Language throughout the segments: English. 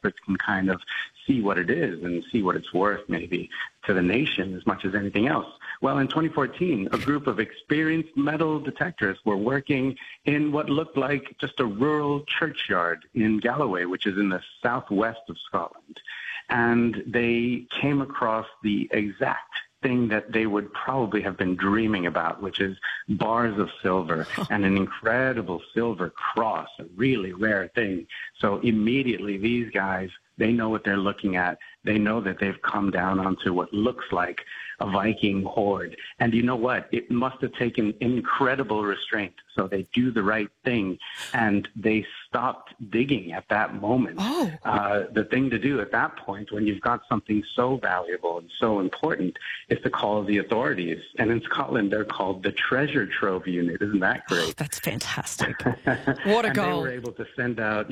experts can kind of see what it is and see what it's worth maybe to the nation as much as anything else. Well, in 2014, a group of experienced metal detectors were working in what looked like just a rural churchyard in Galloway, which is in the southwest of Scotland. And they came across the exact thing that they would probably have been dreaming about, which is bars of silver and an incredible silver cross, a really rare thing. So immediately these guys, they know what they're looking at. They know that they've come down onto what looks like a Viking horde. And you know what? It must have taken incredible restraint. So they do the right thing, and they stopped digging at that moment. The thing to do at that point, when you've got something so valuable and so important, is to call the authorities. And in Scotland, they're called the Treasure Trove Unit. Isn't that great? That's fantastic. What a goal. They were able to send out,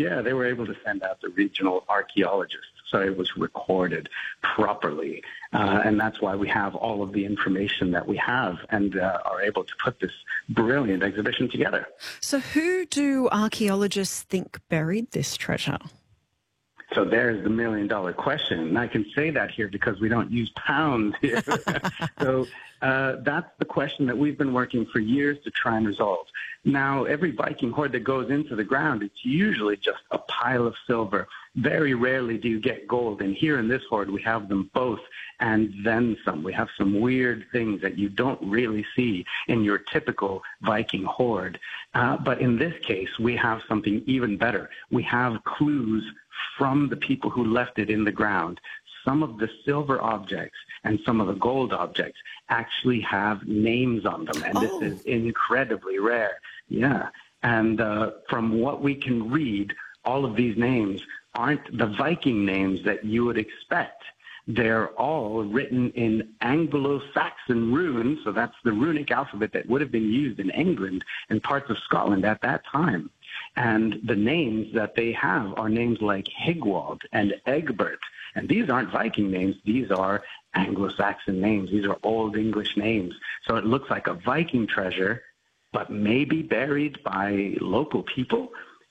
the regional archaeologists. So it was recorded properly. And that's why we have all of the information that we have and are able to put this brilliant exhibition together. So who do archaeologists think buried this treasure? So there's the million-dollar question. And I can say that here because we don't use pounds here. So that's the question that we've been working for years to try and resolve. Now, every Viking hoard that goes into the ground, it's usually just a pile of silver. Very rarely do you get gold. And here in this hoard, we have them both and then some. We have some weird things that you don't really see in your typical Viking hoard. But in this case, we have something even better. We have clues from the people who left it in the ground. Some of the silver objects and some of the gold objects actually have names on them. And this is incredibly rare. Yeah. And from what we can read, all of these names aren't the Viking names that you would expect. They're all written in Anglo-Saxon runes, so that's the runic alphabet that would have been used in England and parts of Scotland at that time. And the names that they have are names like Higwald and Egbert. And these aren't Viking names. These are Anglo-Saxon names. These are Old English names. So it looks like a Viking treasure, but maybe buried by local people.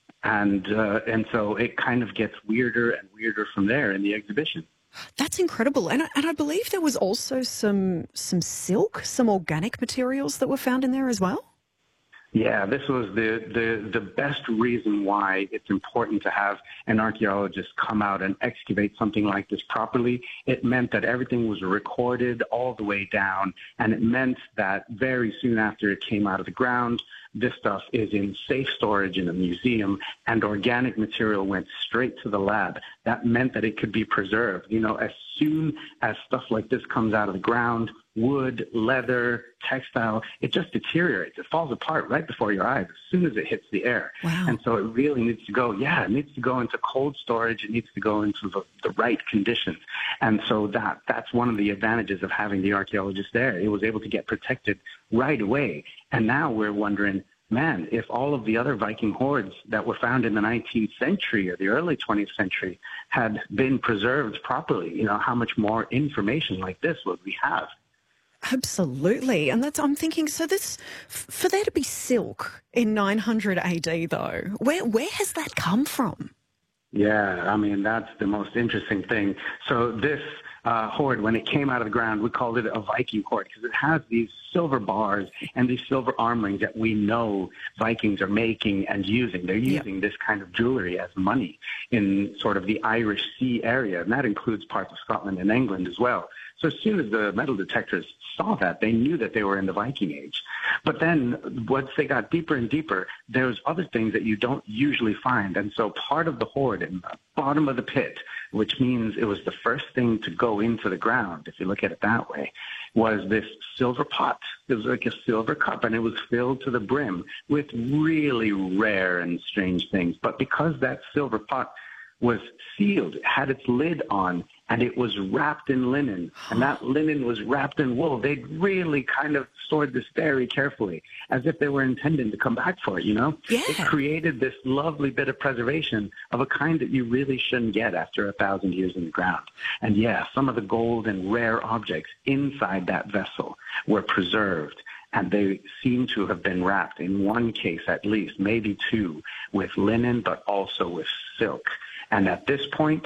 And so it kind of gets weirder and weirder from there in the exhibition. That's incredible. And I believe there was also some silk, some organic materials that were found in there as well? Yeah, this was the best reason why it's important to have an archaeologist come out and excavate something like this properly. It meant that everything was recorded all the way down, and it meant that very soon after it came out of the ground, this stuff is in safe storage in a museum, and organic material went straight to the lab. That meant that it could be preserved. You know, as soon as stuff like this comes out of the ground, wood, leather, textile, it just deteriorates. It falls apart right before your eyes as soon as it hits the air. Wow. And so it really needs to go, it needs to go into cold storage. It needs to go into the right conditions. And so that's one of the advantages of having the archaeologist there. It was able to get protected right away. And now we're wondering, man, if all of the other Viking hoards that were found in the 19th century or the early 20th century had been preserved properly, you know, how much more information like this would we have? Absolutely. And I'm thinking, so for there to be silk in 900 AD though, where has that come from? Yeah, I mean, that's the most interesting thing. So this hoard, when it came out of the ground, we called it a Viking hoard because it has these silver bars and these silver arm rings that we know Vikings are making and using. They're using this kind of jewelry as money in sort of the Irish Sea area, and that includes parts of Scotland and England as well. So as soon as the metal detectors saw that, they knew that they were in the Viking Age. But then once they got deeper and deeper, there's other things that you don't usually find. And so part of the hoard in the bottom of the pit, which means it was the first thing to go into the ground, if you look at it that way, was this silver pot. It was like a silver cup, and it was filled to the brim with really rare and strange things. But because that silver pot was sealed, it had its lid on, and it was wrapped in linen, and that linen was wrapped in wool. They'd really kind of stored this very carefully, as if they were intending to come back for it, you know? Yeah. It created this lovely bit of preservation of a kind that you really shouldn't get after 1,000 years in the ground. And yeah, some of the gold and rare objects inside that vessel were preserved, and they seem to have been wrapped, in one case at least, maybe two, with linen, but also with silk. And at this point,